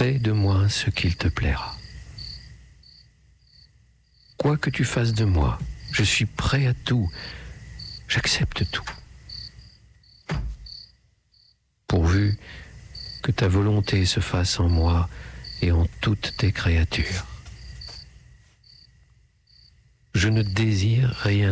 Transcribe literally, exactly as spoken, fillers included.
Fais de moi ce qu'il te plaira. Quoi que tu fasses de moi, je suis prêt à tout, j'accepte tout. Pourvu que ta volonté se fasse en moi et en toutes tes créatures. Je ne désire rien